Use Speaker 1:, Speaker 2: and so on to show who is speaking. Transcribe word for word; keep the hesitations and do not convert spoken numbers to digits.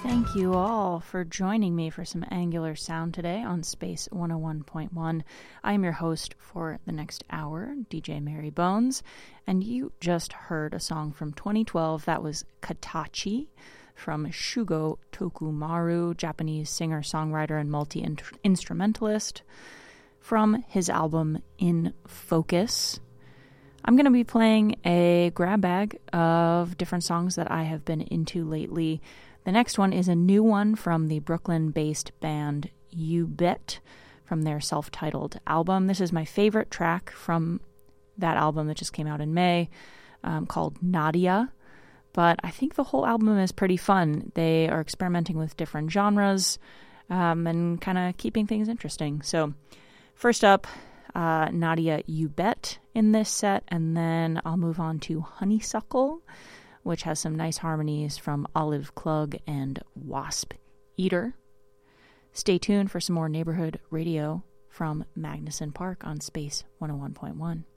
Speaker 1: Thank you all for joining me for some Angular Sound today on Space one oh one point one. I am your host for the next hour, D J Mary Bones, and you just heard a song from twenty twelve that was Katachi from Shugo Tokumaru, Japanese singer-songwriter and multi-instrumentalist, from his album In Focus. I'm going to be playing a grab bag of different songs that I have been into lately. The next one is a new one from the Brooklyn-based band You Bet from their self-titled album. This is my favorite track from that album that just came out in May, um, called Nadia. But I think the whole album is pretty fun. They are experimenting with different genres um, and kind of keeping things interesting. So first up, uh, Nadia You Bet in this set, and then I'll move on to Honeysuckle, which has some nice harmonies from Olive Klug and Wasp Eater. Stay tuned for some more neighborhood radio from Magnuson Park on Space one oh one point one.